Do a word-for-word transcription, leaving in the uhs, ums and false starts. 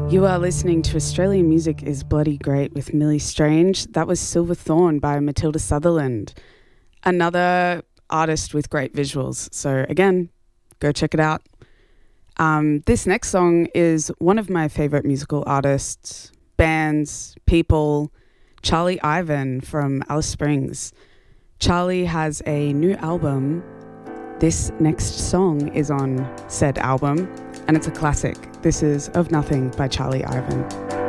You are listening to Australian Music is Bloody Great with Millie Strange. That was Silver Thorn by Matilda Sutherland. Another artist with great visuals. So again, go check it out. Um, this next song is one of my favourite musical artists, bands, people, Charlie Ivan from Alice Springs. Charlie has a new album. This next song is on said album, and it's a classic. This is Of Nothing by Charlie Ivan.